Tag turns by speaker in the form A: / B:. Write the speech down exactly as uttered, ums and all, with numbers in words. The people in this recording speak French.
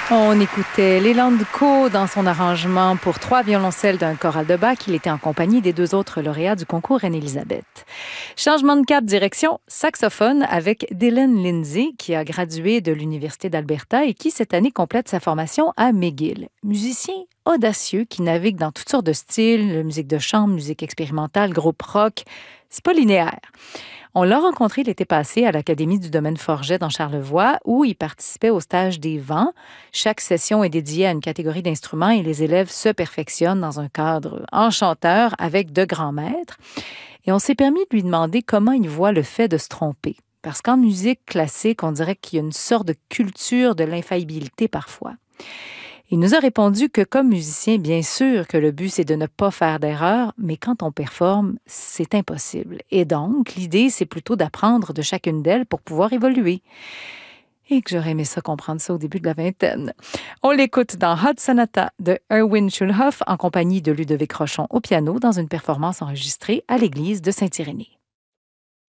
A: On écoutait Leland Coe dans son arrangement pour trois violoncelles d'un choral de Bach. Il était en compagnie des deux autres lauréats du concours Reine-Élisabeth. Changement de cap, direction saxophone avec Dylan Lindsay, qui a gradué de l'Université d'Alberta et qui, cette année, complète sa formation à McGill. Musicien audacieux qui navigue dans toutes sortes de styles, musique de chambre, musique expérimentale, groupe rock. C'est pas linéaire. On l'a rencontré l'été passé à l'Académie du domaine Forget dans Charlevoix, où il participait au stage des vents. Chaque session est dédiée à une catégorie d'instruments et les élèves se perfectionnent dans un cadre enchanteur avec de grands maîtres. Et on s'est permis de lui demander comment il voit le fait de se tromper. Parce qu'en musique classique, on dirait qu'il y a une sorte de culture de l'infaillibilité parfois. Il nous a répondu que comme musicien, bien sûr que le but, c'est de ne pas faire d'erreur, mais quand on performe, c'est impossible. Et donc, l'idée, c'est plutôt d'apprendre de chacune d'elles pour pouvoir évoluer. Et que j'aurais aimé ça comprendre ça au début de la vingtaine. On l'écoute dans Hot Sonata de Erwin Schulhoff en compagnie de Ludovic Rochon au piano dans une performance enregistrée à l'église de Saint-Irénée.